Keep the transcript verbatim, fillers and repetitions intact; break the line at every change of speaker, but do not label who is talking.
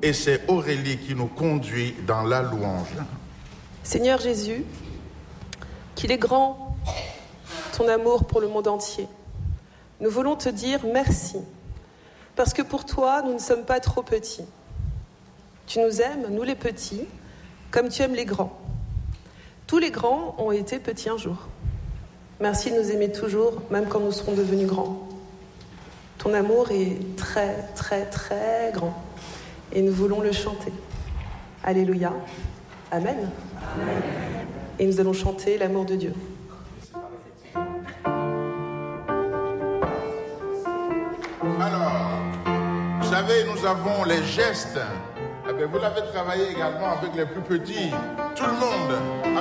et c'est Aurélie qui nous conduit dans la louange.
Seigneur Jésus, qu'il est grand ton amour pour le monde entier. Nous voulons te dire merci, parce que pour toi, nous ne sommes pas trop petits. Tu nous aimes, nous les petits, comme tu aimes les grands. Tous les grands ont été petits un jour. Merci de nous aimer toujours, même quand nous serons devenus grands. Ton amour est très, très, très grand. Et nous voulons le chanter. Alléluia. Amen. Amen. Et nous allons chanter l'amour de Dieu.
Alors, vous savez, nous avons les gestes. Eh bien, vous l'avez travaillé également avec les plus petits. Tout le monde.